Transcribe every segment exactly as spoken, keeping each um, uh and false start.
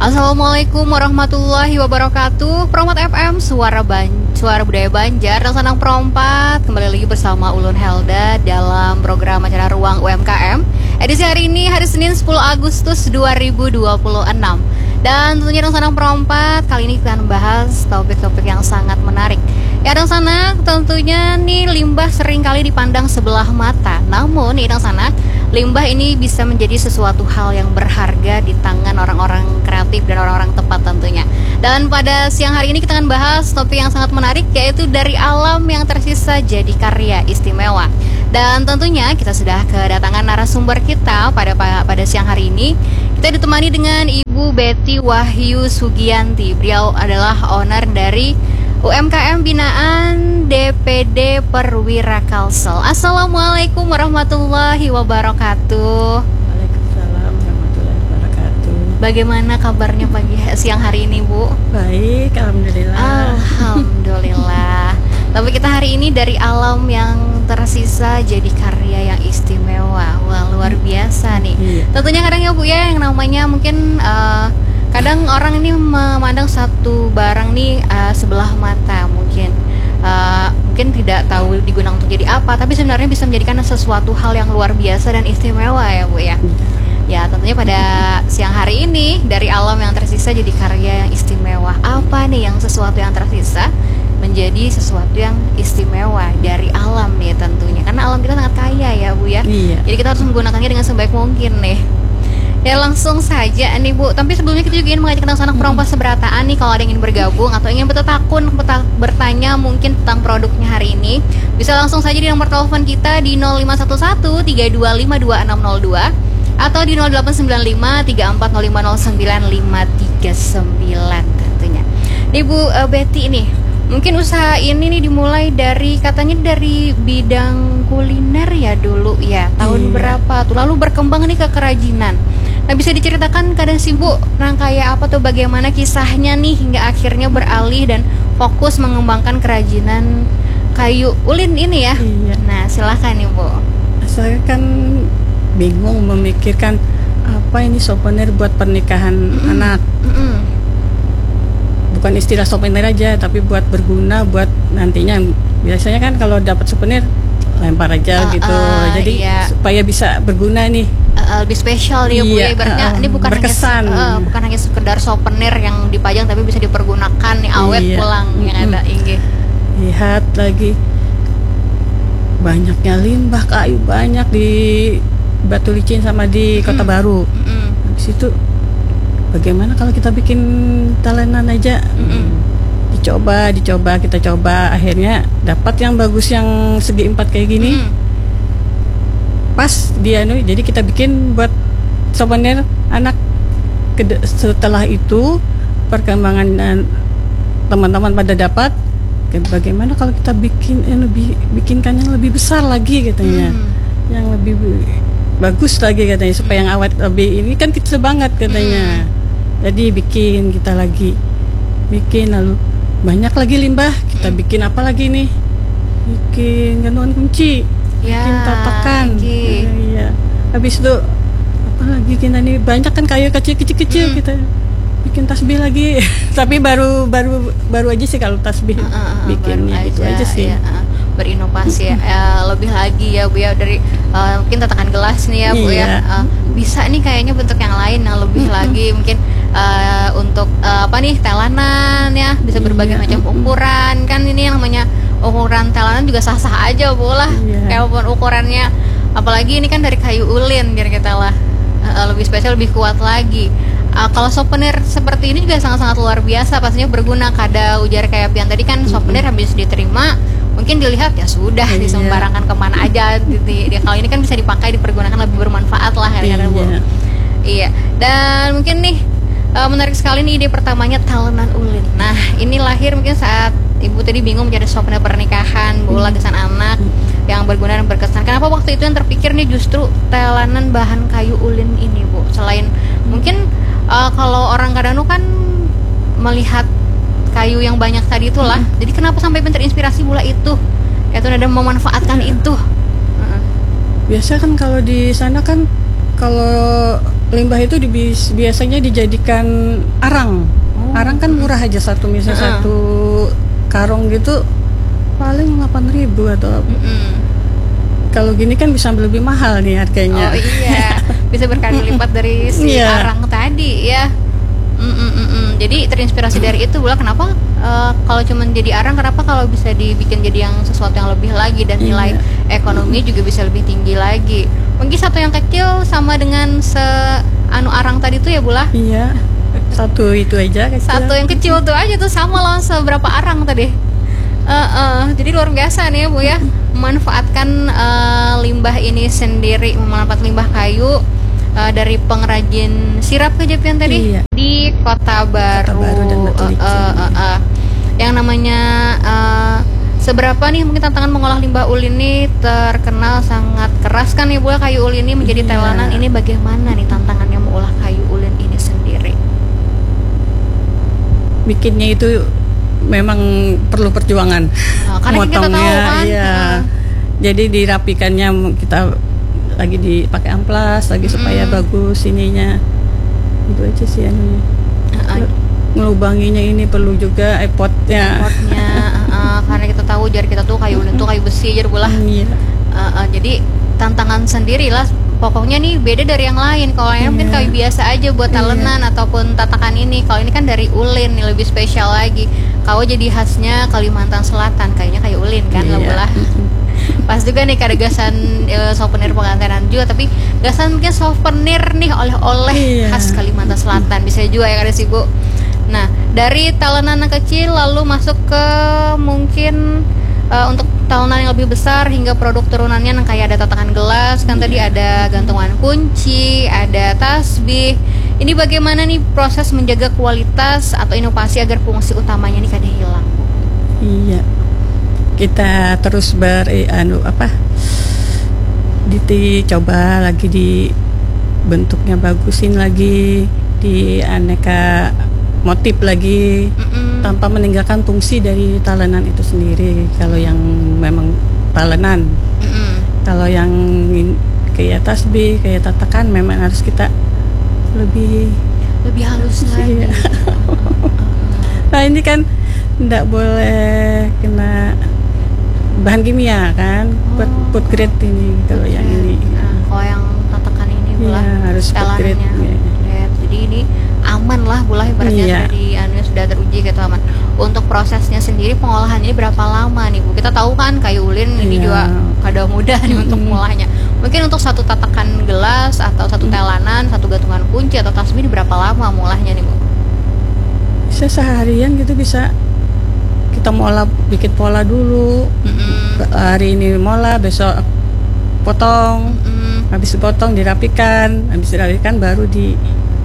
Assalamualaikum warahmatullahi wabarakatuh. Promat F M, suara ban suara budaya Banjar dan Sanang Perompat. Kembali lagi bersama Ulun Helda dalam program acara Ruang U M K M. Edisi hari ini hari Senin sepuluh Agustus dua ribu dua puluh enam. Dan tentunya Dang Sanang Perompat, kali ini kita akan membahas topik-topik yang sangat menarik. Ya Dang Sanak, tentunya nih limbah sering kali dipandang sebelah mata. Namun nih Dang Sanak, limbah ini bisa menjadi sesuatu hal yang berharga di tangan orang-orang kreatif dan orang-orang tepat tentunya. Dan pada siang hari ini kita akan bahas topik yang sangat menarik, yaitu dari alam yang tersisa jadi karya istimewa. Dan tentunya kita sudah kedatangan narasumber kita pada pada siang hari ini. Kita ditemani dengan Ibu Betty Wahyu Sugianti. Beliau adalah owner dari U M K M binaan D P D Perwira Kalsel. Assalamualaikum warahmatullahi wabarakatuh. Waalaikumsalam warahmatullahi wabarakatuh. Bagaimana kabarnya pagi siang hari ini, Bu? Baik, alhamdulillah. Alhamdulillah. Tapi kita hari ini dari alam yang tersisa jadi karya yang istimewa. Wah, luar biasa nih. Iya. Tentunya kadang ya Bu ya, yang namanya mungkin uh, kadang orang ini memandang satu barang nih uh, sebelah mata, mungkin uh, mungkin tidak tahu digunakan untuk jadi apa, tapi sebenarnya bisa menjadikan sesuatu hal yang luar biasa dan istimewa ya Bu ya. Ya tentunya pada siang hari ini dari alam yang tersisa jadi karya yang istimewa. Apa nih yang sesuatu yang tersisa menjadi sesuatu yang istimewa dari alam nih tentunya, karena alam kita sangat kaya ya Bu ya. Iya. Jadi kita harus menggunakannya dengan sebaik mungkin nih. Ya langsung saja nih Bu. Tapi sebelumnya kita juga ingin mengajak Dang Sanak Perompat seberataan nih, kalau ada yang ingin bergabung atau ingin bertakun bertanya mungkin tentang produknya hari ini, bisa langsung saja di nomor telepon kita di nol lima satu satu tiga dua lima dua enam nol dua atau di nol delapan sembilan lima tiga empat nol lima nol sembilan lima tiga sembilan tentunya. Nih Bu uh, Betty nih, mungkin usaha ini nih dimulai dari, katanya dari bidang kuliner ya dulu ya. Tahun Iya. berapa tuh? Lalu berkembang nih ke kerajinan. Nah, bisa diceritakan kadang sih Bu, rangkaian apa tuh, bagaimana kisahnya nih hingga akhirnya beralih dan fokus mengembangkan kerajinan kayu ulin ini ya. Iya. Nah, silahkan nih Bu. Saya kan bingung memikirkan apa ini souvenir buat pernikahan Mm-mm. anak. Mm-mm. Bukan istilah souvenir aja, tapi buat berguna buat nantinya. Biasanya kan kalau dapat souvenir lempar aja Uh, gitu. uh, Jadi iya. supaya bisa berguna nih. Uh, lebih spesial nih Bu, Iya, ibaratnya uh, ini bukan berkesan. hanya uh, bukan hanya sekedar souvenir yang dipajang, tapi bisa dipergunakan nih awet Iya. pulang yang Mm-mm. ada inggih. Lihat lagi banyaknya limbah kayu, banyak di Batu Licin sama di Kota Mm-mm. Baru. Mm-mm. Habis itu bagaimana kalau kita bikin talenan aja? Mm-mm. Dicoba, dicoba, kita coba, akhirnya dapat yang bagus yang segi empat kayak gini. Mm. Pas dia anu, jadi kita bikin buat souvenir anak. Kede- Setelah itu perkembangan eh, teman-teman pada dapat, "Ke- bagaimana kalau kita bikin eh, lebih bikinkan yang lebih besar lagi katanya, Mm. yang lebih bagus lagi katanya, supaya yang awet lebih ini kan kecil banget katanya." Jadi bikin kita lagi bikin, lalu banyak lagi limbah, kita Mm. bikin apa lagi nih? Bikin gantungan kunci, Ya, bikin tatakan. inggih. Iya, iya. Habis itu apa lagi kita nih, banyak kan kayu kecil-kecil-kecil, Mm. kita bikin tasbih lagi. Tapi baru baru baru aja sih kalau tasbih Uh, uh, uh, bikinnya baru gitu aja sih. ya, uh, berinovasi ya. Eh, lebih lagi ya Bu ya, dari eh, mungkin tatakan gelas nih ya Bu ya. Iya. Eh, bisa nih kayaknya bentuk yang lain yang lebih lagi, mungkin eh, untuk eh, apa nih, telanan ya, bisa berbagai Iya. macam ukuran. Kan ini yang namanya ukuran telanan juga sah-sah aja Bu lah. Iya. Kalaupun ukurannya, apalagi ini kan dari kayu ulin biar kita lah eh, lebih spesial, lebih kuat lagi. Uh, kalau souvenir seperti ini juga sangat-sangat luar biasa, pastinya berguna. Kada ujar kayak Pian tadi kan, souvenir habis diterima mungkin dilihat ya sudah, Iya. disembarangkan kemana aja. Di, di, di- kalau ini kan bisa dipakai, dipergunakan, lebih bermanfaat lah kadang-kadang Bu. Iya. Iya. Dan mungkin nih uh, menarik sekali nih ide pertamanya, talenan ulin. Nah ini lahir mungkin saat Ibu tadi bingung mencari souvenir pernikahan, bawa lagisan anak yang berguna dan berkesan. Kenapa waktu itu yang terpikir nih justru telanan bahan kayu ulin ini Bu? Selain mungkin uh, kalau orang Kadanu kan melihat kayu yang banyak tadi itulah, Hmm. jadi kenapa sampai terinspirasi pula itu? Yaitu ada memanfaatkan Iya. itu. Heeh. Biasa kan kalau di sana kan kalau limbah itu dibis- biasanya dijadikan arang. Oh. Arang kan murah aja satu, misalnya Uh-uh. satu karung gitu paling delapan ribu atau Mm-mm. kalau gini kan bisa lebih mahal nih harganya. Oh iya, bisa berkali lipat dari si Iya. arang tadi ya. Mm-mm-mm. Jadi terinspirasi dari itu pula kenapa eh, kalau cuma jadi arang, kenapa kalau bisa dibikin jadi yang sesuatu yang lebih lagi dan nilai Iya. ekonomi juga bisa lebih tinggi lagi. Mungkin satu yang kecil sama dengan se anu arang tadi tuh ya Bula. Iya, satu itu aja kecil. Satu yang kecil tuh aja tuh sama loh seberapa arang tadi. Eh, eh, jadi luar biasa nih ya Bu ya, memanfaatkan eh, limbah ini sendiri, memanfaatkan limbah kayu eh, dari pengrajin sirap kejepian tadi Iya. di Kota Baru. Baru dan Batu Eh, Licin. eh, eh, eh. Yang namanya eh, seberapa nih mungkin tantangan mengolah limbah ulin ini terkenal sangat keras kan ya Bu ya, kayu ulin ini menjadi Iya. telanan. Ini bagaimana nih tantangannya mengolah kayu ulin ini sendiri? Bikinnya itu memang perlu perjuangan. Nah, karena kita tahu kan, iya. uh, Jadi dirapikannya kita lagi dipakai amplas lagi supaya Mm. bagus ininya. Itu aja sih anunya. uh, uh, Ngelubanginya ini perlu juga epotnya. potnya uh, uh, karena kita tahu jari kita tuh kayu ulin tuh kayu besi jadi bola. Iya. Uh, uh, jadi tantangan sendiri lah. Pokoknya nih beda dari yang lain. Kalau yang mungkin Iya. kayu biasa aja buat Iya. talenan ataupun tatakan ini. Kalau ini kan dari ulin nih lebih spesial lagi. Kalau jadi khasnya Kalimantan Selatan, kayaknya kayu ulin kan lah Iya. bola. Pas juga nih ada gasan e, souvenir pengantinan juga, tapi gasan mungkin souvenir nih oleh-oleh Iya. khas Kalimantan Selatan bisa juga ya kada sih Bu. Nah dari talenan yang kecil lalu masuk ke mungkin e, untuk talenan yang lebih besar hingga produk turunannya yang kayak ada tatakan gelas kan tadi, ada gantungan kunci, ada tasbih. Ini bagaimana nih proses menjaga kualitas atau inovasi agar fungsi utamanya nih kada hilang Bu? Iya. Kita terus ber eh, anu apa? Diti coba lagi di bentuknya bagusin lagi, di aneka motif lagi, Mm-mm. tanpa meninggalkan fungsi dari talenan itu sendiri. Kalau yang memang talenan, Mm-mm. kalau yang in- kayak tasbih, kayak tatakan memang harus kita lebih. Lebih halus lagi. Iya. Nah ini kan tidak boleh kena bahan kimia kan, buat Oh. food grade ini kalau yang ini. Nah, kalau yang tatakan ini Iya, bola harus food grade. telanannya Iya. grade. Jadi ini aman lah bola ibaratnya Iya. dari anu sudah teruji gitu aman. Untuk prosesnya sendiri pengolahannya berapa lama nih Bu? Kita tahu kan kayu ulin ini Iya. juga kada mudah nih untuk Mm-mm. mengolahnya. Mungkin untuk satu tatakan gelas atau satu Mm. telanan, satu gantungan kunci atau tasbih ini berapa lama mengolahnya nih Bu? Bisa seharian gitu, bisa kita mola, bikin pola dulu. Mm-mm. Hari ini mola, besok potong, Mm-mm. habis dipotong dirapikan, habis dirapikan baru di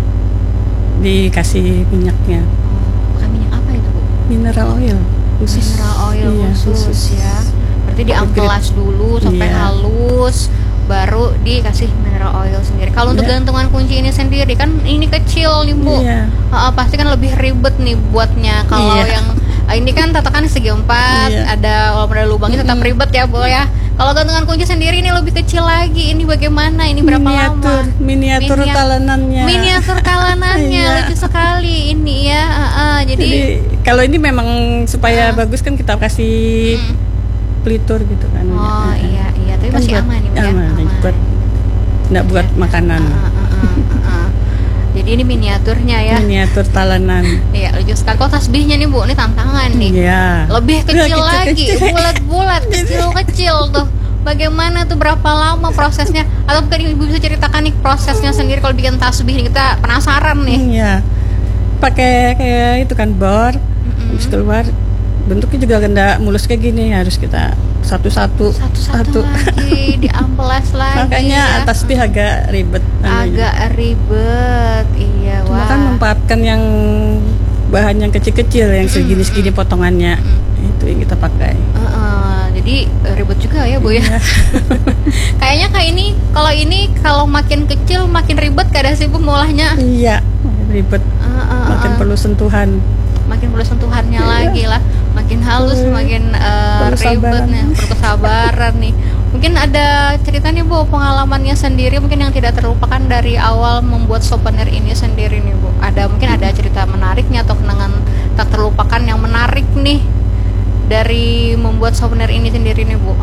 dikasih minyaknya, Oh, bukan minyak apa itu Bu? mineral oil khusus. Mineral oil Iya, khusus, ya. Berarti diamplas dulu sampai Iya. halus, baru dikasih mineral oil sendiri. Kalau untuk Iya. gantungan kunci ini sendiri kan ini kecil nih Bu. Iya. Ha, pasti kan lebih ribet nih buatnya. Kalau Iya. yang ah, ini kan tatakan segi empat, Iya. ada walaupun ada lubangnya tetap Mm-mm. ribet ya Bu ya. Kalau gantungan kunci sendiri ini lebih kecil lagi. Ini bagaimana? Ini berapa miniatur, lama? miniatur Minia- talenannya. Miniatur talanannya Iya. lucu sekali ini ya. Ah, ah, jadi, Jadi kalau ini memang supaya Ah. bagus kan kita kasih mm. pelitur gitu kan. Oh iya iya, tapi Kan masih buat- aman nih Bu, ya. aman, buat nggak buat makanan. Ah, ah, ah, ah, ah. Jadi ini miniaturnya ya. Miniatur talenan. Iya lucu sekali. Kok tasbihnya nih Bu, ini tantangan nih. Iya. Lebih kecil Iya, lagi, kecil-kecil. bulat-bulat, kecil-kecil tuh. Bagaimana tuh, berapa lama prosesnya? Atau mungkin Ibu bisa ceritakan nih prosesnya sendiri kalau bikin tasbih nih, kita penasaran nih. Iya. Pakai kayak itu kan bor, Mm-mm. habis keluar bentuknya juga nggak mulus kayak gini, harus kita satu-satu Satu-satu lagi, diamplas lagi. Makanya ya. tasbih agak ribet. anunya. Agak ribet, iya Cuma wah. kan memanfaatkan yang bahan yang kecil-kecil yang segini-segini potongannya, itu yang kita pakai. Heeh, jadi eh, ribet juga ya Bu ya. Iya. Kayaknya kayak ini, kalau ini kalau makin kecil makin ribet kada sih Bu mengolahnya. Iya, ribet. Heeh, Makin heeh. perlu sentuhan. Makin perlu sentuhannya Iya. lagi lah, makin halus, Perlu- makin eh, perlu ribet sabaran. nih, perlu kesabaran nih. Mungkin ada cerita nih Bu, pengalamannya sendiri mungkin yang tidak terlupakan dari awal membuat souvenir ini sendiri nih Bu. Ada mungkin ada cerita menariknya atau kenangan tak terlupakan yang menarik nih dari membuat souvenir ini sendiri nih Bu.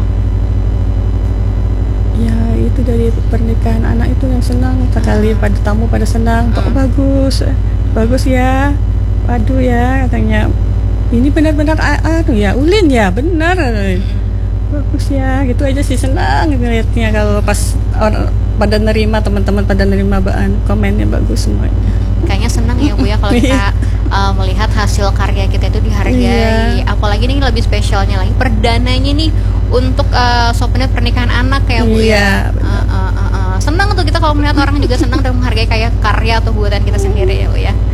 Ya itu dari pernikahan anak itu yang senang sekali, pada tamu pada senang, kok Hmm. bagus, bagus ya, waduh ya katanya, ini benar-benar a- anu ya, ulin ya, benar, bagus ya, gitu aja sih, senang ngeliatnya kalau pas orang pada nerima, teman-teman pada nerima bahan komennya bagus semuanya. Kayaknya senang ya Bu ya kalau kita uh, melihat hasil karya kita itu dihargai. Iya. Apalagi nih lebih spesialnya lagi perdananya nih untuk uh, souvenir pernikahan anak ya Bu ya. Iya, benar. Uh, uh, uh, uh. Senang tuh kita kalau melihat orang juga senang dan menghargai kayak karya atau buatan kita sendiri ya Bu ya.